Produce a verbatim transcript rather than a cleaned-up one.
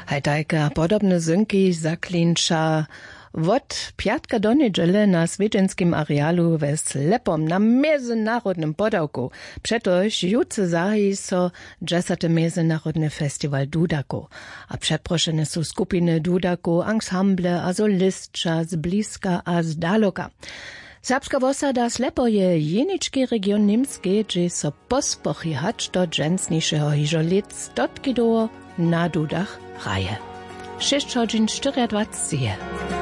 Hajtajka podobne zynki zaklinča wot piatka do niedziele na swiedźenskim arealu we Slepom na międzynarodnym podałku. Przetoż jutce zahi so dziesiąty Międzynarodny Festiwal Dudaku. A przedproszene są skupiny Dudaku, ensemble a solistča z bliska a z daloka. Serbska wosada Slepo je jenički region Nimske, gdzie so pospochi hacz do dżęsniejszego hiżolic dotki do na Dudach raje. sześć godzin czterdzieści